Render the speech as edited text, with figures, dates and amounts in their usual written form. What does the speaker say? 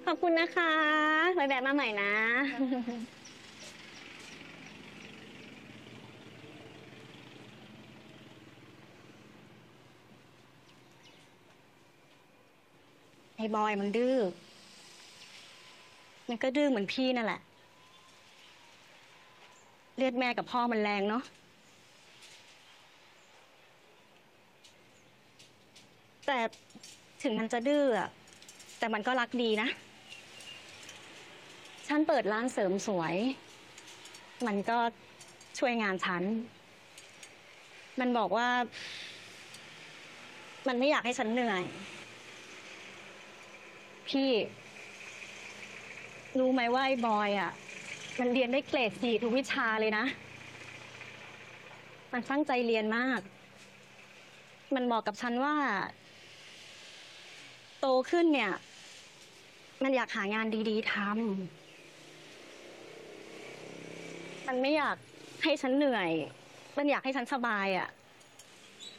ขอบคุณนะคะไว้แวะมาใหม่นะไอ้บอยมันดื้อมันก็ดื้อเหมือนพี่นั่นแหละเลือดแม่กับพ่อมันแรงเนาะแต่ถึงมันจะดื้ออะแต่มันก็รักดีนะฉันเปิดร้านเสริมสวยมันก็ช่วยงานฉันมันบอกว่ามันไม่อยากให้ฉันเหนื่อยพี่รู้ไหมว่าไอ้บอยอ่ะมันเรียนได้เกรด 4ทุกวิชาเลยนะมันตั้งใจเรียนมากมันบอกกับฉันว่าโตขึ้นเนี่ยมันอยากหางานดีๆทำมันไม่อยากให้ฉันเหนื่อยมันอยากให้ฉันสบายอ่ะ